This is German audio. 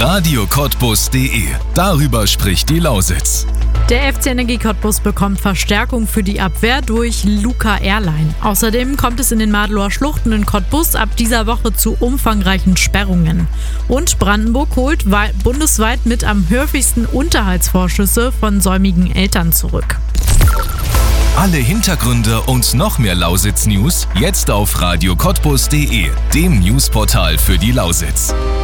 radiocottbus.de. Darüber spricht die Lausitz. Der FC Energie Cottbus bekommt Verstärkung für die Abwehr durch Luca Erlein. Außerdem kommt es in den Madelower Schluchten in Cottbus ab dieser Woche zu umfangreichen Sperrungen. Und Brandenburg holt bundesweit mit am häufigsten Unterhaltsvorschüsse von säumigen Eltern zurück. Alle Hintergründe und noch mehr Lausitz-News jetzt auf radiocottbus.de, dem Newsportal für die Lausitz.